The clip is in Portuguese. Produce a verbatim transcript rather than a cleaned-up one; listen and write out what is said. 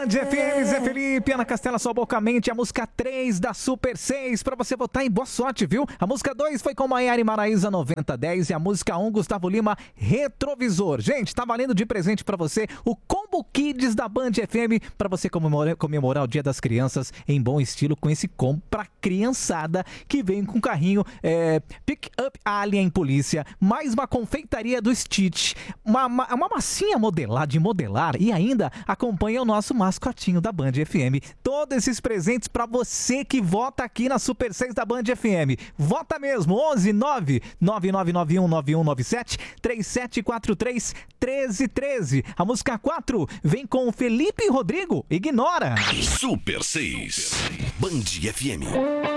F M, Zé Felipe, Ana Castela, Sua Boca Mente, a música três da Super seis, pra você votar em boa sorte, viu? A música dois foi com Maiara e Maraísa, noventa dez, e a música um, Gustavo Lima, Retrovisor. Gente, tá valendo de presente pra você o Combo Kids da Band F M, pra você comemorar, comemorar o Dia das Crianças em bom estilo, com esse combo pra criançada, que vem com carrinho é, Pick Up Alien Polícia, mais uma confeitaria do Stitch, uma, uma, uma massinha modelar, de modelar, e ainda acompanha o nosso mascotinho da Band F M. Todos esses presentes pra você que vota aqui na Super seis da Band F M. Vota mesmo, onze nove nove nove nove um nove um nove sete três sete quatro três um três um três. A música quatro vem com o Felipe Rodrigo, Ignora. Super seis, Band F M.